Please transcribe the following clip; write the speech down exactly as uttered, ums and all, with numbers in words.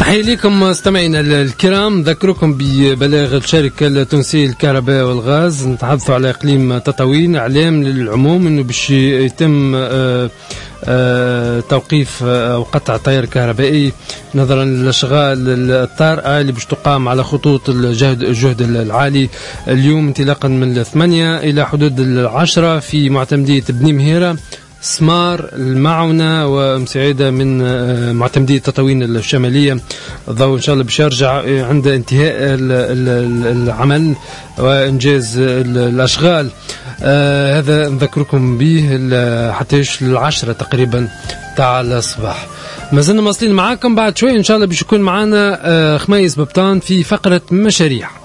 تحية لكم مستمعينا الكرام. ذكركم ببلاغ الشركة التونسية للكهرباء والغاز، نتحدثوا على إقليم تطاوين. إعلام للعموم أنه باش يتم آآ آآ توقيف أو قطع التيار الكهربائي نظرا للأشغال الطارئة اللي باش تقام على خطوط الجهد الجهد العالي اليوم انطلاقا من الثمانية إلى حدود العشرة في معتمدية بني مهيرة، سمار، المعونة ومساعدة من معتمدية تطاوين الشمالية. الضوء إن شاء الله باش يرجع عند انتهاء العمل وإنجاز الأشغال. آه هذا نذكركم به حتى العشرة تقريبا تاع الصباح. ما زلنا مواصلين معاكم. بعد شوي إن شاء الله باش يكون معنا آه خميس ببطان في فقرة مشاريع.